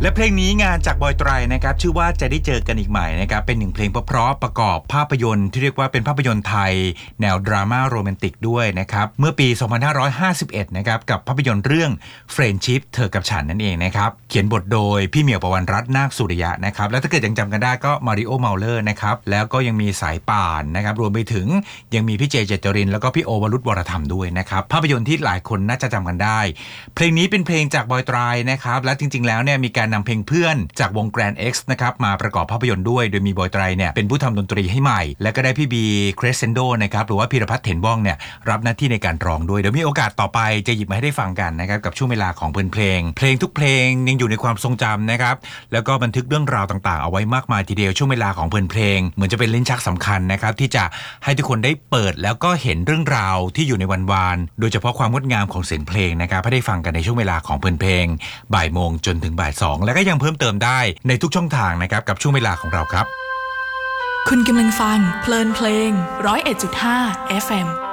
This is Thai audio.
และเพลงนี้งานจากบอยไตรนะครับชื่อว่าจะได้เจอกันอีกใหม่นะครับเป็นหนึ่งเพลงเพราะๆประกอบภาพยนตร์ที่เรียกว่าเป็นภาพยนตร์ไทยแนวดราม่าโรแมนติกด้วยนะครับเมื่อปี 2551 นะครับกับภาพยนตร์เรื่อง Friendship เธอกับฉันนั่นเองนะครับเขียนบทโดยพี่เหมียวประวันรัตน์นาคสุริยะนะครับและถ้าเกิดยังจำกันได้ก็มาริโอเมาเลอร์นะครับแล้วก็ยังมีสายป่านนะครับรวมไปถึงยังมีพี่เจเจตรินแล้วก็พี่โอวรุตวรธรรมด้วยนะครับภาพยนตร์ที่หลายคนน่าจะจำกันได้เพลงนี้เป็นเพลงจากบอยไตรนะครับและจริงๆแล้วเนี่ยมีการนำเพลงเพื่อนจากวง Grand X นะครับมาประกอบภาพยนตร์ด้วยโดยมีบอยไตรเนี่ยเป็นผู้ทำดนตรีให้ใหม่และก็ได้พี่บีเครสเซนโดนะครับหรือว่าพีรพัฒน์เถนว่องเนี่ยรับหน้าที่ในการร้องด้วยเดี๋ยวมีโอกาสต่อไปจะหยิบมาให้ได้ฟังกันนะครับกับช่วงเวลาของเพลงทุกเพลงยังอยู่ในความทรงจำนะครับแล้วก็บันทึกเรื่องราวต่างๆเอาไว้มากมายทีเดียวช่วงเวลาของเพลงเหมือนจะเป็นลิ้นชักสำคัญนะครับที่จะให้ทุกคนได้เปิดแล้วก็เห็นเรื่องราวที่อยู่ในวันวานโดยเฉพาะความงดงามของเสียงเพลงนะครับให้ได้ฟังกันในช่วงเวลาของเพลงบ่ายโมงจนถึงบ่าย2แล้วก็ยังเพิ่มเติมได้ในทุกช่องทางนะครับกับช่วงเวลาของเราครับคุณกำลังฟังเพลินเพลง 101.5 FM